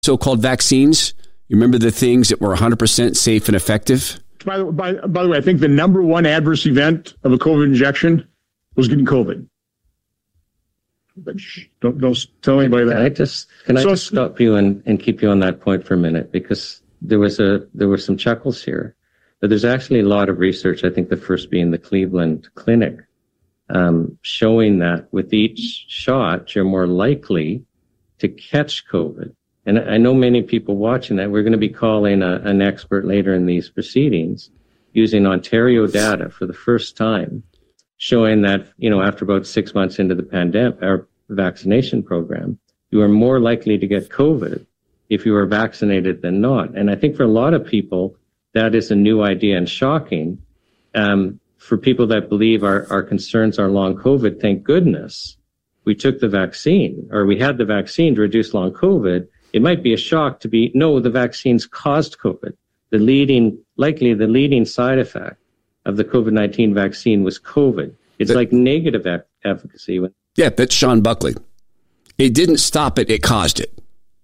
so-called vaccines? You remember the things that were 100% safe and effective? By the way, I think the number one adverse event of a COVID injection was getting COVID. But don't tell anybody that. Can I just stop you and keep you on that point for a minute? Because there were some chuckles here. But there's actually a lot of research, I think the first being the Cleveland Clinic, showing that with each shot, you're more likely to catch COVID. And I know many people watching that. We're going to be calling an expert later in these proceedings using Ontario data for the first time, showing that, after about 6 months into the pandemic or vaccination program, you are more likely to get COVID if you are vaccinated than not. And I think for a lot of people, that is a new idea and shocking. For people that believe our concerns are long COVID, thank goodness we took the vaccine, or we had the vaccine to reduce long COVID. It might be a shock to be, no, the vaccines caused COVID. The leading side effect of the COVID-19 vaccine was COVID. It's like negative efficacy. Yeah, that's Sean Buckley. It didn't stop it, it caused it.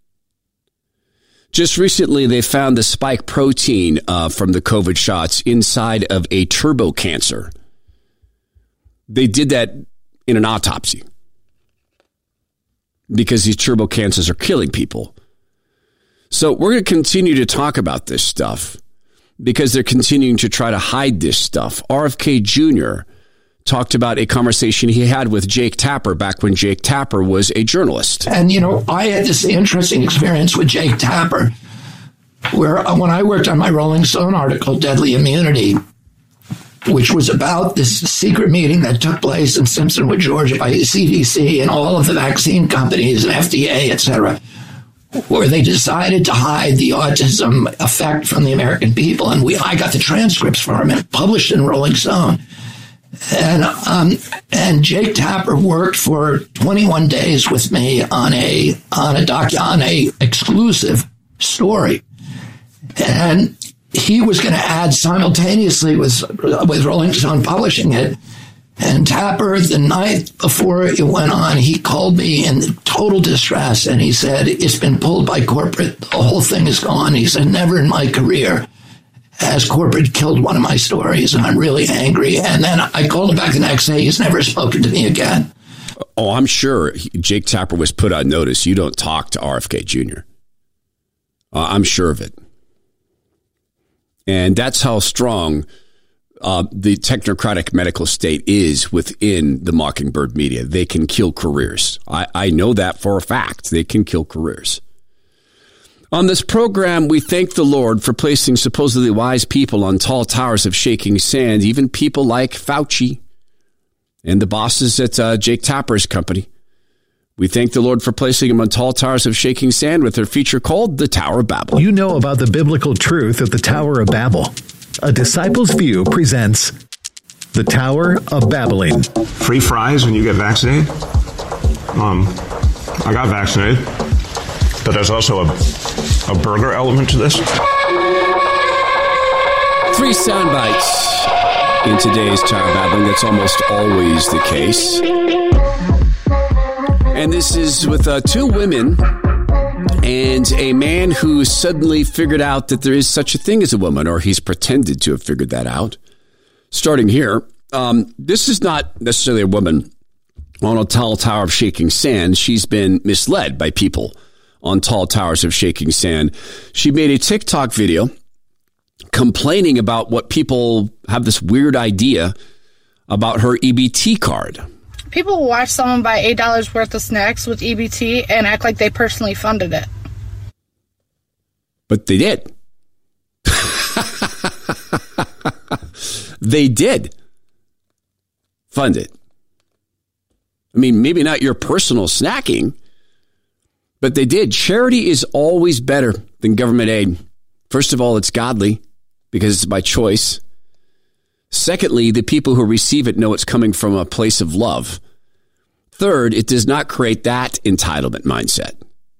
Just recently, they found the spike protein from the COVID shots inside of a turbo cancer. They did that in an autopsy because these turbo cancers are killing people. So we're going to continue to talk about this stuff because they're continuing to try to hide this stuff. RFK Jr. talked about a conversation he had with Jake Tapper back when Jake Tapper was a journalist. And, I had this interesting experience with Jake Tapper where when I worked on my Rolling Stone article, Deadly Immunity, which was about this secret meeting that took place in Simpsonwood, Georgia by CDC and all of the vaccine companies and FDA, et cetera, where they decided to hide the autism effect from the American people. And I got the transcripts from it, published in Rolling Stone. And Jake Tapper worked for 21 days with me on a exclusive story. And he was going to add simultaneously with Rolling Stone publishing it. And Tapper, the night before it went on, he called me in total distress. And he said, it's been pulled by corporate. The whole thing is gone. He said, never in my career has corporate killed one of my stories. And I'm really angry. And then I called him back the next day. He's never spoken to me again. Oh, I'm sure Jake Tapper was put on notice. You don't talk to RFK Jr. I'm sure of it. And that's how strong the technocratic medical state is within the Mockingbird media. They can kill careers. I know that for a fact. They can kill careers. On this program, we thank the Lord for placing supposedly wise people on tall towers of shaking sand, even people like Fauci and the bosses at Jake Tapper's company. We thank the Lord for placing them on tall towers of shaking sand with their feature called The Tower of Babel. You know about the biblical truth of the Tower of Babel. A Disciple's View presents The Tower of Babbling. Free fries when you get vaccinated? I got vaccinated, but there's also a burger element to this. 3 sound bites in today's Tower of Babbling. That's almost always the case. And this is with 2 women and a man who suddenly figured out that there is such a thing as a woman, or he's pretended to have figured that out. Starting here, this is not necessarily a woman on a tall tower of shaking sand. She's been misled by people on tall towers of shaking sand. She made a TikTok video complaining about what people have this weird idea about her EBT card. People will watch someone buy $8 worth of snacks with EBT and act like they personally funded it. But they did. They did fund it. I mean, maybe not your personal snacking, but they did. Charity is always better than government aid. First of all, it's godly because it's by choice. Secondly, the people who receive it know it's coming from a place of love. Third, it does not create that entitlement mindset.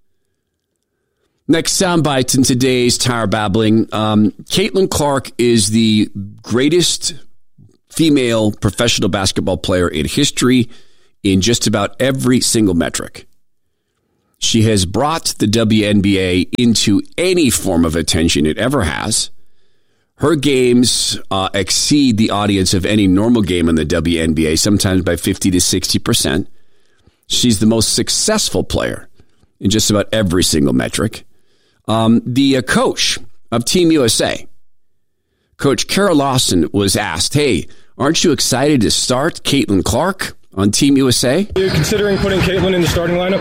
Next soundbite in today's Tower Babbling. Caitlin Clark is the greatest female professional basketball player in history in just about every single metric. She has brought the WNBA into any form of attention it ever has. Her games exceed the audience of any normal game in the WNBA, sometimes by 50 to 60%. She's the most successful player in just about every single metric. The coach of Team USA, Coach Kara Lawson, was asked, hey, aren't you excited to start Caitlin Clark on Team USA? Are you considering putting Caitlin in the starting lineup?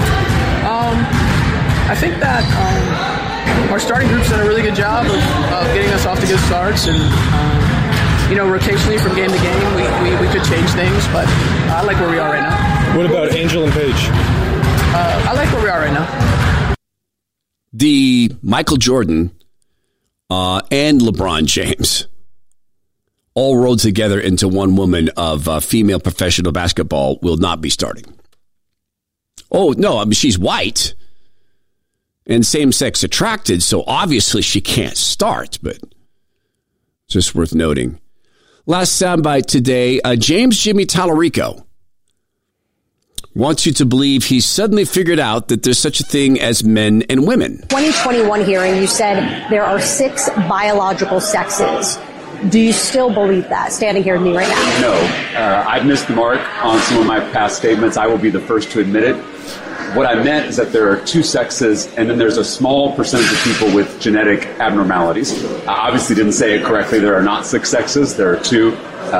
I think that our starting group's done a really good job of getting us off to good starts. And, rotationally from game to game, we could change things, but I like where we are right now. What about Angel and Paige? I like where we are right now. The Michael Jordan and LeBron James all rolled together into one woman of female professional basketball will not be starting. Oh, no, I mean, she's white and same-sex attracted, so obviously she can't start, but just worth noting. Last soundbite today, James Jimmy Tallarico wants you to believe he's suddenly figured out that there's such a thing as men and women. 2021 hearing, you said there are 6 biological sexes. Do you still believe that, standing here with me right now? No. I've missed the mark on some of my past statements. I will be the first to admit it. What I meant is that there are 2 sexes, and then there's a small percentage of people with genetic abnormalities. I obviously didn't say it correctly. There are not 6 sexes. There are 2.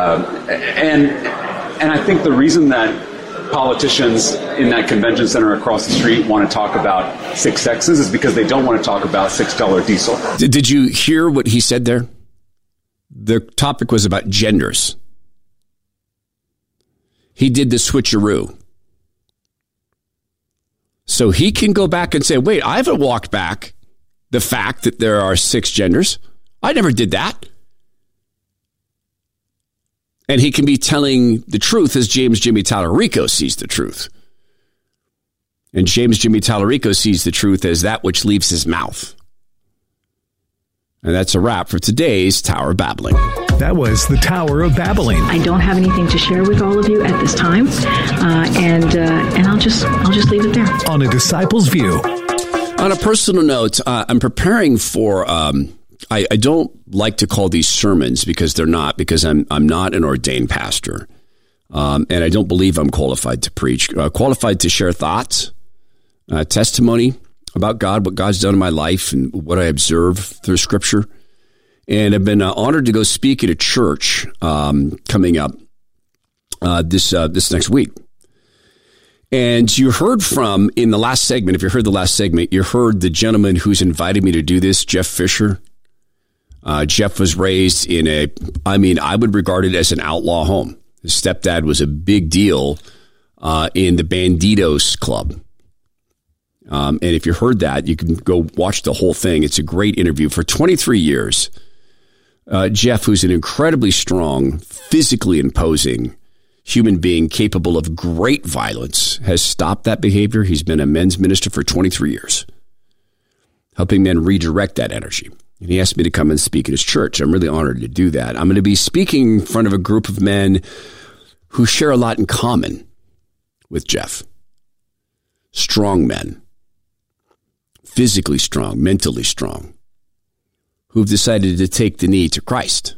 And I think the reason that politicians in that convention center across the street want to talk about 6 sexes is because they don't want to talk about $6 diesel. Did you hear what he said there? The topic was about genders. He did the switcheroo. So he can go back and say, wait, I haven't walked back the fact that there are 6 genders. I never did that. And he can be telling the truth as James Jimmy Tallarico sees the truth. And James Jimmy Tallarico sees the truth as that which leaves his mouth. And that's a wrap for today's Tower of Babbling. That was the Tower of Babbling. I don't have anything to share with all of you at this time, and I'll just leave it there. On A Disciple's View. On a personal note, I'm preparing for. I don't like to call these sermons because they're not, because I'm not an ordained pastor, and I don't believe I'm qualified to preach. Qualified to share thoughts, testimony about God, what God's done in my life, and what I observe through Scripture. And I've been honored to go speak at a church coming up this next week. And you heard from, in the last segment, if you heard the last segment, you heard the gentleman who's invited me to do this, Jeff Fisher. Jeff was raised in I would regard it as an outlaw home. His stepdad was a big deal in the Bandidos Club. And if you heard that, you can go watch the whole thing. It's a great interview. For 23 years, Jeff, who's an incredibly strong, physically imposing human being capable of great violence, has stopped that behavior. He's been a men's minister for 23 years, helping men redirect that energy. And he asked me to come and speak at his church. I'm really honored to do that. I'm going to be speaking in front of a group of men who share a lot in common with Jeff. Strong men, physically strong, mentally strong, who've decided to take the knee to Christ.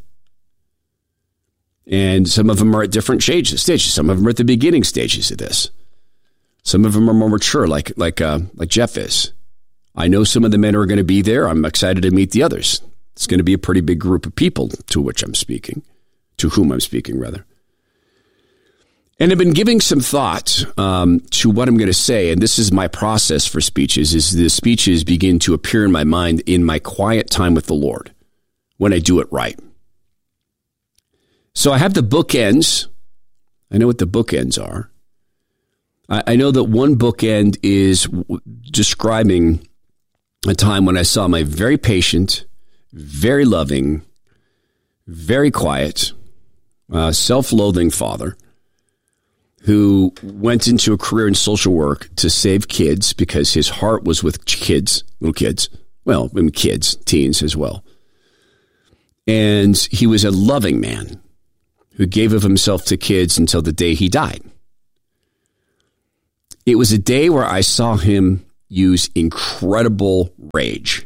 And some of them are at different stages. Some of them are at the beginning stages of this. Some of them are more mature, like Jeff is. I know some of the men are going to be there. I'm excited to meet the others. It's going to be a pretty big group of people to whom I'm speaking, rather. And I've been giving some thought to what I'm going to say, and this is my process for speeches, is the speeches begin to appear in my mind in my quiet time with the Lord, when I do it right. So I have the bookends. I know what the bookends are. I know that one bookend is describing a time when I saw my very patient, very loving, very quiet, self-loathing father who went into a career in social work to save kids because his heart was with kids, little kids, well, and kids, teens as well. And he was a loving man who gave of himself to kids until the day he died. It was a day where I saw him use incredible rage.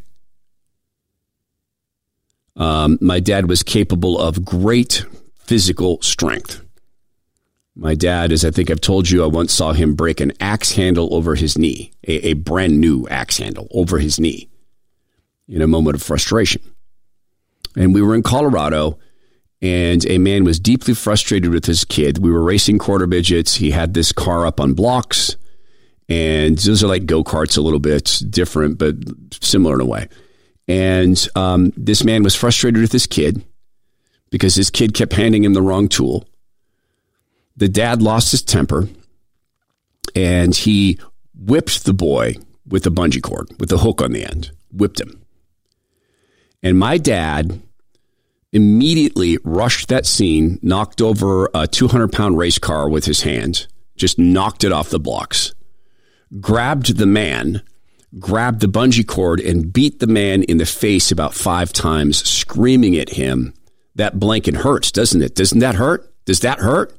My dad was capable of great physical strength. My dad, as I think I've told you, I once saw him break an axe handle over his knee, a brand new axe handle over his knee in a moment of frustration. And we were in Colorado, and a man was deeply frustrated with his kid. We were racing quarter midgets. He had this car up on blocks, and those are like go-karts a little bit, different, but similar in a way. And this man was frustrated with his kid because his kid kept handing him the wrong tool. The dad lost his temper, and he whipped the boy with a bungee cord, with a hook on the end, whipped him. And my dad immediately rushed that scene, knocked over a 200-pound race car with his hands, just knocked it off the blocks, grabbed the man, grabbed the bungee cord, and beat the man in the face about 5 times, screaming at him, "That blanket hurts, doesn't it? Doesn't that hurt? Does that hurt?"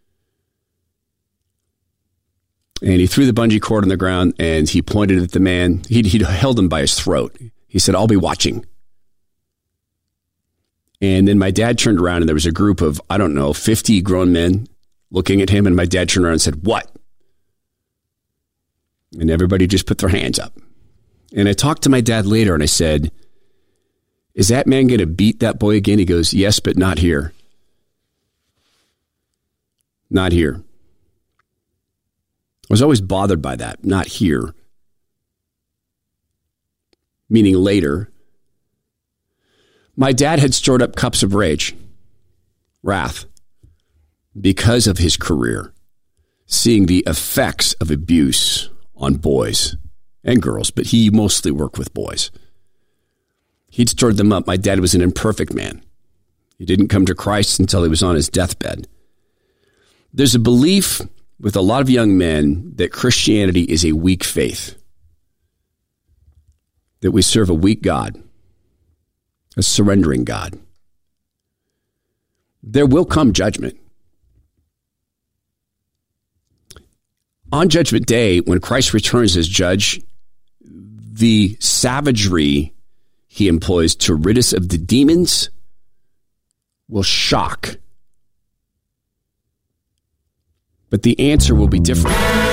And he threw the bungee cord on the ground, and he pointed at the man. He held him by his throat. He said, "I'll be watching." And then my dad turned around, and there was a group of, 50 grown men looking at him. And my dad turned around and said, "What?" And everybody just put their hands up. And I talked to my dad later, and I said, "Is that man going to beat that boy again?" He goes, "Yes, but not here. Not here." I was always bothered by that. Not here. Meaning later. My dad had stored up cups of rage, wrath, because of his career, seeing the effects of abuse on boys and girls, but he mostly worked with boys. He'd stored them up. My dad was an imperfect man. He didn't come to Christ until he was on his deathbed. There's a belief with a lot of young men that Christianity is a weak faith, that we serve a weak God, a surrendering God. There will come judgment. On Judgment Day, when Christ returns as judge, the savagery he employs to rid us of the demons will shock. But the answer will be different.